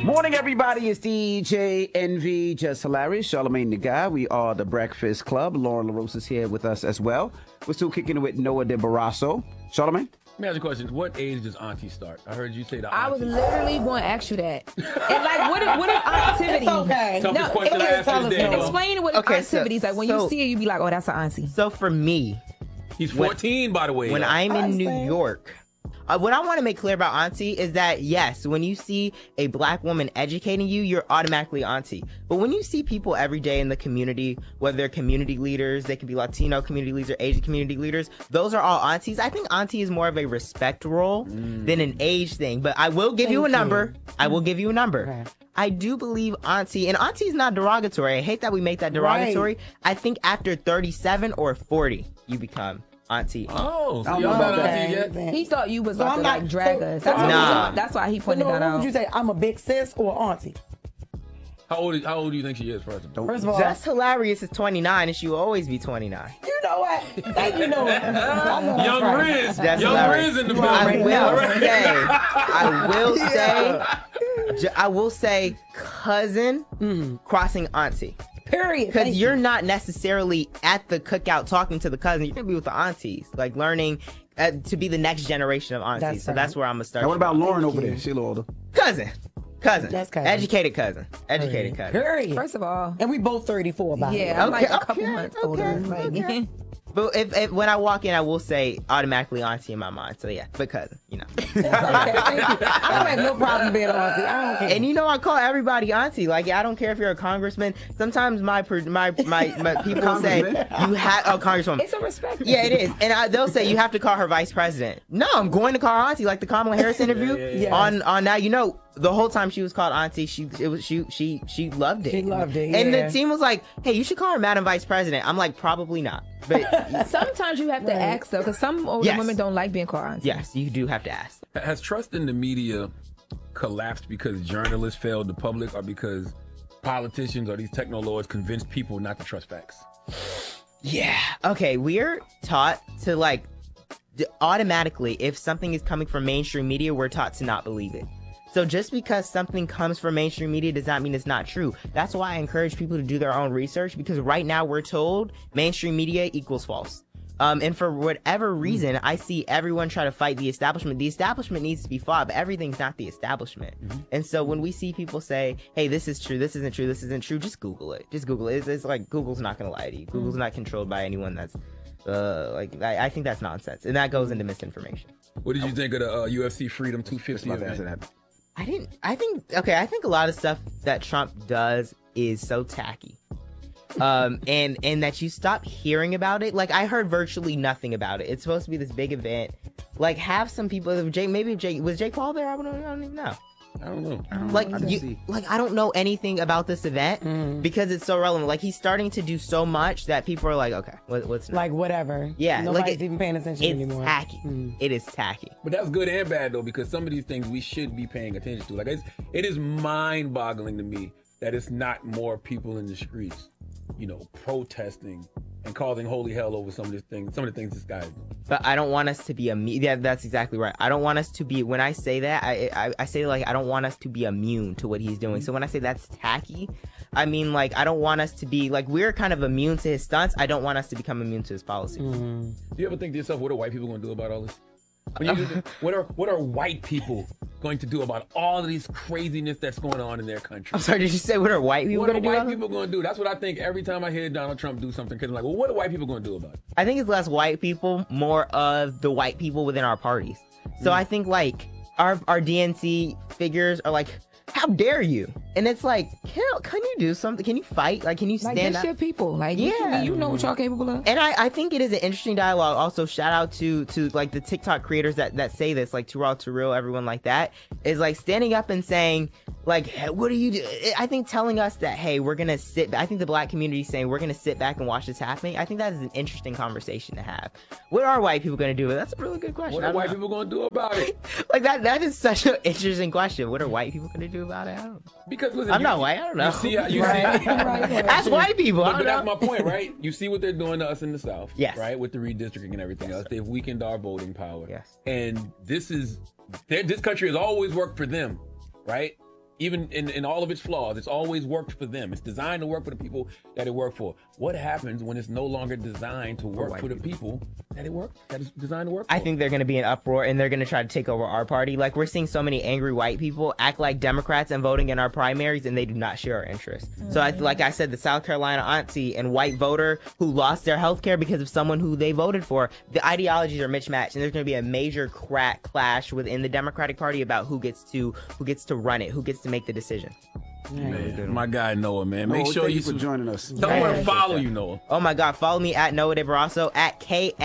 Morning, everybody. It's DJ NV, Just Hilarious, Charlamagne the Guy. We are the Breakfast Club. Lauren LaRose is here with us as well. We're still kicking it with Noah de Barrasso. Charlamagne? Let me ask you a question. What age does auntie start? I heard you say that. I was literally going to ask you that. And like, what is activity? It's okay. Toughest question I asked this day. Explain what is activities. Like when you see it, you be like, oh, that's an auntie. So for me, he's 14, by the way. When I'm in New York, what I want to make clear about auntie is that, yes, when you see a black woman educating you, you're automatically auntie. But when you see people every day in the community, whether they're community leaders, they can be Latino community leaders or Asian community leaders, those are all aunties. I think auntie is more of a respect role than an age thing. But I will give you a number. I will give you a number. Okay. I do believe auntie, and auntie is not derogatory. I hate that we make that derogatory. Right. I think after 37 or 40, you become auntie. Oh, so y'all not auntie yet? He thought you was about to like drag us. That's why he pointed that out. What would you say? I'm a big sis or auntie? How old do you think she is, first of all? Just Hilarious is 29, and she will always be 29. You know what? You know what? Young Riz. Young Riz in the building. I will say cousin crossing auntie. Period. Because you're not necessarily at the cookout talking to the cousin. You're going to be with the aunties, like learning to be the next generation of aunties. That's where I'm going to start. Now, what about Lauren over there? She's a little older. Cousin. That's cousin. Educated cousin. Period. First of all. And we both 34, by the way. Yeah, I'm like a couple months older. Like, but if when I walk in, I will say automatically auntie in my mind. So yeah, but cousin, you know. Okay, thank you. I don't have no problem being auntie. I don't care. And you know, I call everybody auntie. Like, I don't care if you're a congressman. Sometimes my people say you have congresswoman. It's a respect. Yeah, it is. And they'll say you have to call her vice president. No, I'm going to call her auntie. Like the Kamala Harris interview on that. You know, the whole time she was called auntie, she loved it. She loved it. And the team was like, hey, you should call her Madam Vice President. I'm like, probably not. But sometimes you have to ask though, because some older women don't like being called auntie. Yes, you do have to ask. Has trust in the media collapsed because journalists failed the public, or because politicians or these techno lords convinced people not to trust facts? Yeah. Okay, we're taught to like automatically, if something is coming from mainstream media, we're taught to not believe it. So just because something comes from mainstream media does not mean it's not true. That's why I encourage people to do their own research, because right now we're told mainstream media equals false. And for whatever reason, I see everyone try to fight the establishment. The establishment needs to be fought, but everything's not the establishment. And so when we see people say, hey, this is true, this isn't true, this isn't true, just Google it. Just Google it. It's like Google's not going to lie to you. Google's not controlled by anyone that's I think that's nonsense. And that goes into misinformation. What did you think of the UFC Freedom 250 event? I think a lot of stuff that Trump does is so tacky. And that you stop hearing about it. Like, I heard virtually nothing about it. It's supposed to be this big event. Like, have some people, was Jake Paul there? I don't even know. I don't know. I don't know anything about this event because it's so relevant. Like, he's starting to do so much that people are like, okay, what's next? Like, whatever. Yeah. Nobody's even paying attention anymore. It's tacky. It is tacky. But that's good and bad, though, because some of these things we should be paying attention to. Like, it is mind-boggling to me that it's not more people in the streets, protesting and causing holy hell over some of the things this guy is doing. But I don't want us to be that's exactly right. I don't want us to be, when I say that, I say, like, I don't want us to be immune to what he's doing. So when I say that's tacky, I mean, like, I don't want us to be, like, we're kind of immune to his stunts. I don't want us to become immune to his policies. Do you ever think to yourself, what are white people going to do about all this? What are white people going to do about all of these craziness that's going on in their country? I'm sorry, did you say what are white people going to do? What are white people going to do? That's what I think every time I hear Donald Trump do something. Because I'm like, well, what are white people going to do about it? I think it's less white people, more of the white people within our parties. So I think, like, our DNC figures are like, how dare you? And it's like, can you do something? Can you fight? Like, can you stand up? Like, your people. Like, you know what y'all capable of. And I think it is an interesting dialogue. Also, shout out to like the TikTok creators that say this, like Turrell, everyone like that, is like standing up and saying, like, hey, what do you do? I think telling us that, hey, we're going to I think the black community is saying we're going to sit back and watch this happening. I think that is an interesting conversation to have. What are white people going to do with it? That's a really good question. What are white people going to do about it? Like, that is such an interesting question. What are white people going to do about it? I don't know. Because listen, I'm not white. I don't know. You see, Ask white people. But that's my point, right? You see what they're doing to us in the South, yes, right? With the redistricting and everything else, they've weakened our voting power. Yes, and this country has always worked for them, right? Even in all of its flaws, it's always worked for them. It's designed to work for the people that it worked for. What happens when it's no longer designed to work for the people that it's designed to work for? I think they're going to be in uproar and they're going to try to take over our party. Like, we're seeing so many angry white people act like Democrats and voting in our primaries, and they do not share our interests. So, like I said, the South Carolina auntie and white voter who lost their health care because of someone who they voted for, the ideologies are mismatched, and there's going to be a major clash within the Democratic Party about who gets to run it, who gets to make the decision. Man, my guy Noah, man. Make sure you for joining us. Tell him where to follow you, Noah. Oh my God, follow me at Noah De Barrasso, at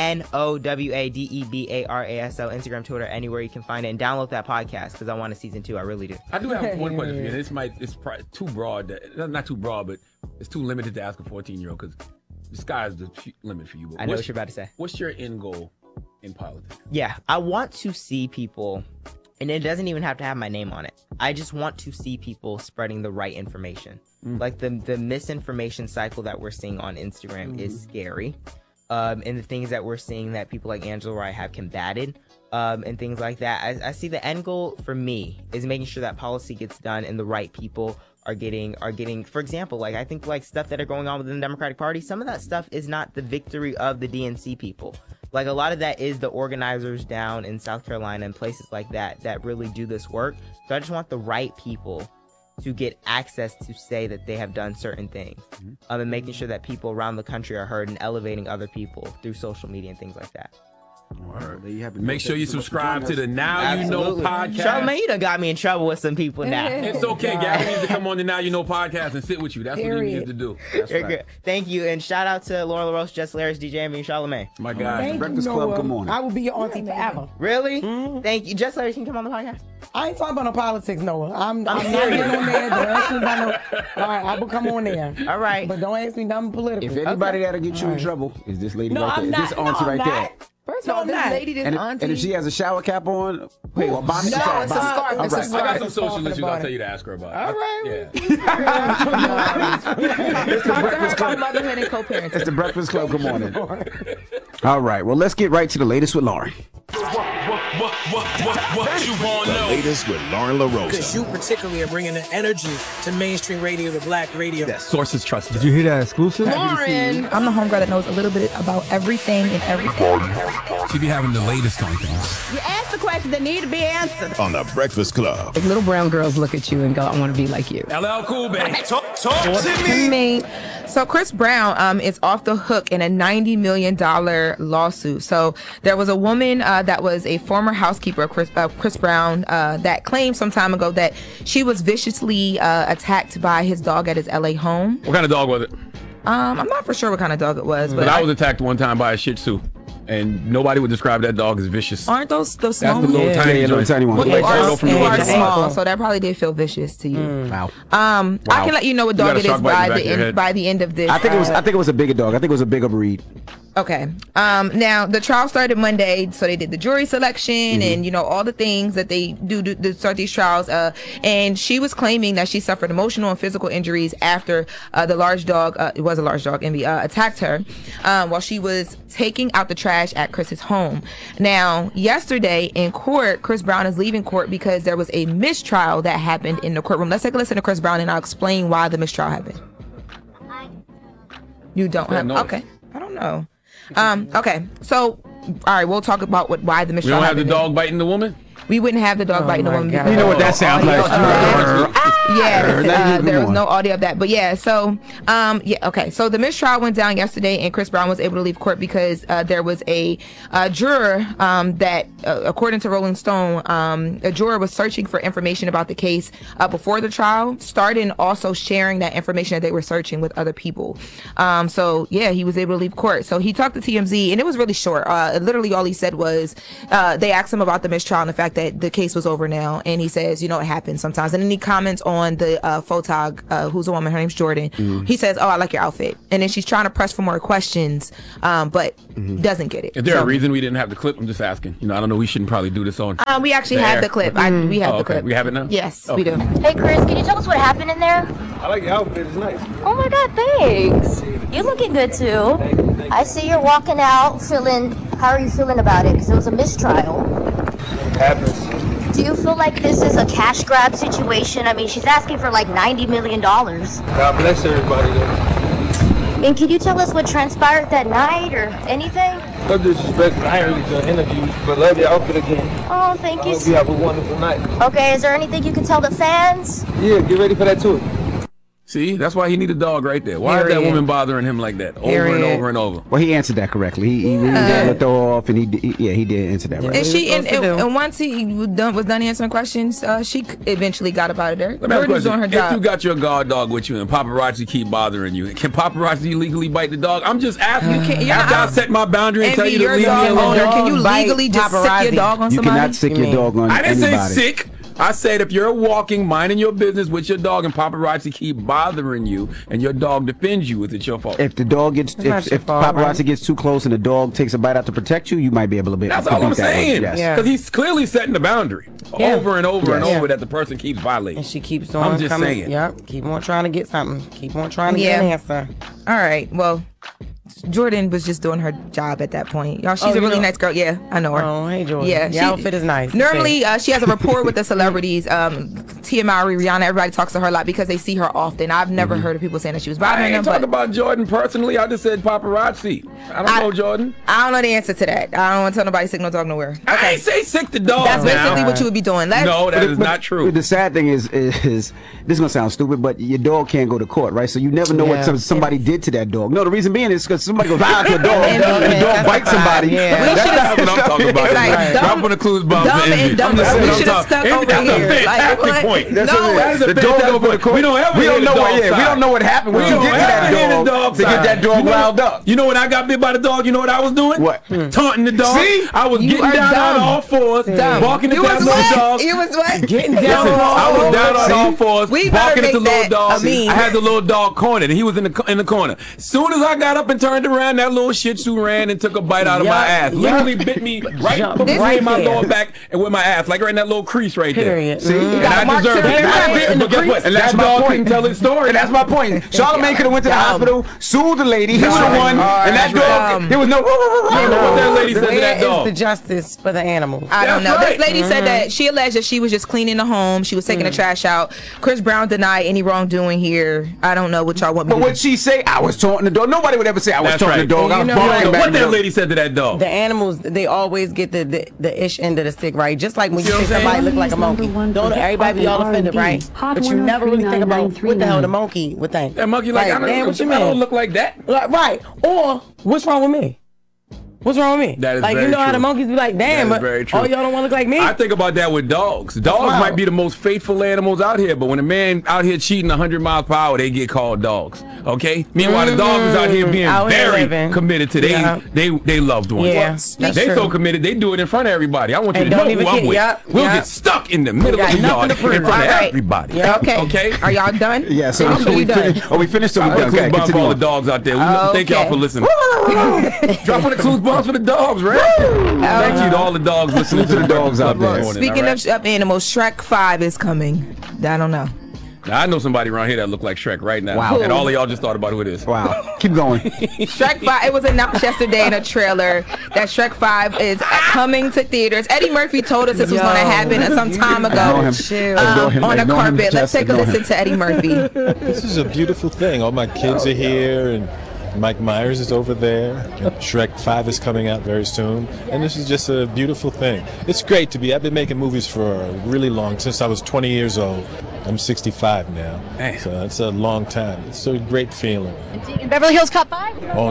KNOWADEBARASO, Instagram, Twitter, anywhere you can find it, and download that podcast because I want a season 2. I really do. I do have one question for you. It's probably too broad. Not too broad, but it's too limited to ask a 14-year-old because the sky's the limit for you. But I know what you're about to say. What's your end goal in politics? Yeah, I want to see people, and it doesn't even have to have my name on it. I just want to see people spreading the right information. Like the misinformation cycle that we're seeing on Instagram is scary. And the things that we're seeing that people like Angela Rye have combated, and things like that. I see the end goal for me is making sure that policy gets done and the right people are getting, for example, like I think like stuff that are going on within the Democratic Party, some of that stuff is not the victory of the DNC people. Like a lot of that is the organizers down in South Carolina and places like that really do this work. So I just want the right people to get access to say that they have done certain things, and making sure that people around the country are heard and elevating other people through social media and things like that. Make sure you subscribe to the Now You Know podcast. Charlamagne, you done got me in trouble with some people now. It's okay, Gabby needs to come on the Now You Know podcast and sit with you. That's what he needs to do. That's You're right. good. Thank you, and shout out to Lauren LaRoche, Jess Larris, DJ Envy, and Charlamagne. My guy. Breakfast Club, good morning. I will be your auntie forever. Really? Thank you. Jess Larris, can you come on the podcast? I ain't talking about no politics, Noah. I'm not getting on there. Don't ask me about no. All right, I will come on there. All right. But don't ask me nothing political. If anybody that'll get you in trouble, is this lady No, right there? I'm Is not. this auntie right there? First No, of all, I'm this not. lady, this And auntie. if she has a shower cap on, wait, well, bonnet? No, Sorry, it's a bonnet. scarf. All It's a right. scarf. I got some social Talking issues about I'll it. tell you to ask her about. All right. Yeah. Talk to her about motherhood and co-parenting. It's the Breakfast Club, good morning. All right, well, let's get right to the latest with Lauren. What you want to know? Latest with Lauren LaRosa. Because you particularly are bringing the energy to mainstream radio, the black radio. Sources trusted. Did you hear that exclusive? Lauren. I'm the homegirl that knows a little bit about everything and everything. She be having the latest on things. You ask the questions that need to be answered. On the Breakfast Club. Like little brown girls look at you and go, I want to be like you. LL Cool, baby. Talk to me. So Chris Brown is off the hook in a $90 million lawsuit. So there was a woman that was a former housekeeper of Chris Brown that claimed some time ago that she was viciously attacked by his dog at his LA home. What kind of dog was it? I'm not for sure what kind of dog it was, But but I was attacked one time by a Shih Tzu, and nobody would describe that dog as vicious. aren't those small That's the ones? little Yeah, tiny little joint. tiny one. Look You like are, Turtle from you the are Woods. small, so that probably did feel vicious to you. Wow. I can let you know what You got dog a it is shark bite in the back of your head. by the end of this. I think it was a bigger dog. I think it was a bigger breed. Okay. Now the trial started Monday, so they did the jury selection and all the things that they do to start these trials. And she was claiming that she suffered emotional and physical injuries after the large dog, it was a large dog, Envy, attacked her while she was taking out the trash at Chris's home. Now, yesterday in court, Chris Brown is leaving court because there was a mistrial that happened in the courtroom. Let's take a listen to Chris Brown and I'll explain why the mistrial happened. You don't have? noise? Okay. I don't know. Okay, so all right, we'll talk about why the We mistrial don't have the happened. dog biting the woman? We wouldn't have the dog biting the my woman. God. because- You know what that sounds like? Yes, there was one. no audio of that. But yeah, so okay. So the mistrial went down yesterday, and Chris Brown was able to leave court because there was a juror that, according to Rolling Stone, a juror was searching for information about the case before the trial started, and also sharing that information that they were searching with other people. So yeah, he was able to leave court. So he talked to TMZ, and it was really short. Literally, all he said was they asked him about the mistrial and the fact that the case was over now, and he says, it happens sometimes. And then he comments on the photog, who's a woman, her name's Jordan. He says, oh, I like your outfit. And then she's trying to press for more questions, but doesn't get it. Is there So, a reason we didn't have the clip? I'm just asking. I don't know. We shouldn't probably do this on. we actually the have air. the clip. We have the okay. clip. We have it now? Yes, Okay. we do. Hey Chris, can you tell us what happened in there? I like your outfit. It's nice. Oh my god, thanks. You're looking good too. I see you're walking out feeling, how are you feeling about it? Because it was a mistrial. It happens. Do you feel like this is a cash grab situation? I mean, she's asking for like $90 million. God bless everybody, though. And can you tell us what transpired that night or anything? No disrespect, I ain't really done interviews, but love your outfit again. Oh, thank you. Hope you have a wonderful night. Okay, is there anything you can tell the fans? Yeah, get ready for that too. See, that's why he need a dog right there. Why is that Period. woman bothering him like that over and Period. over and over? Well, he answered that correctly. He was able to throw off, and he did answer that right. And she What he was supposed to do. and once he was done answering questions, she eventually got up out of there. Let me ask you a Jordan's doing her question. If you job. got your guard dog with you and paparazzi keep bothering you, can paparazzi legally bite the dog? I'm just asking. you're After not- I set my boundary and tell Envy, you to your leave me dog alone. owner, can you Dog bite legally just sick your paparazzi. dog on You somebody? cannot sick your dog on I didn't anybody. say sick. I said if you're walking, minding your business with your dog, and paparazzi keep bothering you, and your dog defends you, is it your fault? If the dog gets, not your if fault, paparazzi right? gets too close and the dog takes a bite out to protect you, you might be able to beat That's all I'm beat that one. saying. Yes. Yeah. Because he's clearly setting the boundary Yeah. over and over and Yeah. over that the person keeps violating. And she keeps on I'm just coming. saying. Yep. Keep on trying to get something. Keep on trying to Yeah. get an answer. All right. Well, Jordan was just doing her job at that point. Y'all, she's Oh, a you really know- nice girl. Yeah, I know her. Oh, hey, Jordan. Yeah, Your outfit is nice. Normally, she has a rapport with the celebrities. Tia Mowry, Rihanna, everybody talks to her a lot because they see her often. I've never heard of people saying that she was I bothering them. ain't talking But about Jordan personally. I just said paparazzi. I don't know Jordan. I don't know the answer to that. I don't want to tell nobody sick no dog nowhere. I ain't say sick the dog. That's basically now. what you would be doing. No, that is But not true. The sad thing is this is gonna sound stupid, but your dog can't go to court, right? So you never know Yeah. what somebody did to that dog. No, the reason being is because somebody goes out to a dog And and the dog bites somebody. Yeah. We That's should've- not That's what I'm talking about. It's like Right. dumb- Drop on the clues bomb dumb for and Envy. dumb. I'm just saying We what I'm should've talking- stuck Envy, over that's here. a fantastic Like, point. That's No. what it That is. is a The dog fantastic don't go to point. court. We don't ever We hear don't the know what. dog Yeah, we side. don't know what happened when We you don't get to ever that hear the dog dog to get side. that dog You know- riled up. You know when I got bit by the dog, you know what I was doing? What? Taunting the dog. See? I was You getting are down on dumb. all fours, Dumb. barking at You that was little what? dog. You was what? Getting Listen, down I was down on See? all fours, We better barking at the make little that dog. a meme. I had the little dog cornered, and he was in the corner. Soon as I got up and turned around, that little Shih Tzu ran and took a bite out of my Yeah, ass. yeah. Literally bit me right, Jump put right my there. lower back and with my ass, like right in that little crease right there. Period. See? Mm. And I mark deserved to the it. head. But guess what? And that's That my dog point. couldn't tell his story. And that's my point. Charlamagne could have went to the Dumb. hospital, sued the lady. He would have Dumb. won, and that dog. Dumb. There was no. You don't know what that lady said to Where that is the dog. justice for the animals? I don't know. That's right. This lady said that she alleged that she was just cleaning the home. She was taking the trash out. Chris Brown denied any wrongdoing here. I don't know what y'all want me But to what she say? I was taunting the dog. Nobody would ever say I was That's taunting right. the dog. I And was you know barking what? back What at that the dog. lady said to that dog. The animals, they always get the ish end of the stick, right? Just like when you See what say I'm saying? somebody look like a monkey. Don't everybody be all offended, right? But you never really think about what the hell the monkey would think. That monkey like, damn, what you I don't mean? look like that. Like, right. Or, what's wrong with me? What's wrong with me? That is like, very you know how the true. monkeys be like, damn, That is but very true. oh, y'all don't want to look like me? I think about that with dogs. Dogs wild. might be the most faithful animals out here, but when a man out here cheating 100 miles per hour, they get called dogs. Okay? Meanwhile, the dog is out here being Out here very living. committed to Yeah. they loved ones. Yeah, that's They true. so committed, they do it in front of everybody. I want you And to know don't who even I'm care. with. Yep, We'll yep. get stuck in the middle got of the nothing yard to in prove. front of All right. everybody. Yeah. Okay. Okay? Are y'all done? Yeah, so I'm sure we you done. finished. Oh, we finished. So we I done. put Okay, clues bomb for all the continue. dogs out there. Thank y'all Okay. for listening. Drop on the clues bombs for the dogs, right? Thank you to all the dogs listening to the dogs out there. Speaking of animals, Shrek 5 is coming. I don't know. Now, I know somebody around here that look like Shrek right now. Wow. And all of y'all just thought about who it is. Wow. Keep going. Shrek 5, it was announced yesterday in a trailer that Shrek 5 is coming to theaters. Eddie Murphy told us this was going to happen some time Ignore ago him. Ignore him. on a Ignore him. carpet. Let's Just take a ignore him. listen to Eddie Murphy. This is a beautiful thing. All my kids are here, and Mike Myers is over there. Shrek 5 is coming out very soon, and this is just a beautiful thing. It's great to be. I've been making movies for a really long, since I was 20 years old. I'm 65 now, so it's a long time. It's a great feeling. Beverly Hills Cop 5? Oh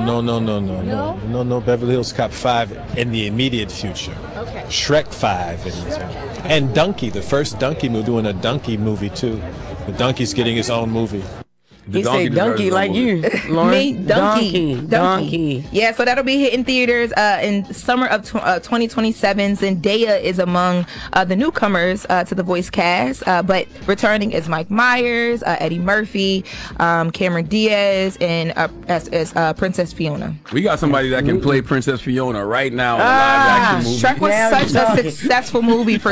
no! Beverly Hills Cop 5 in the immediate future. Okay. Shrek 5 and Donkey, the first Donkey movie, doing a Donkey movie too. The Donkey's getting his own movie. He said donkey like you, Lauren. Me, donkey. Yeah, so that'll be hitting theaters in summer of 2027. Zendaya is among the newcomers to the voice cast, but returning is Mike Myers, Eddie Murphy, Cameron Diaz, and as Princess Fiona. We got somebody that can play Princess Fiona right now in a live action movie. Shrek was such a successful movie for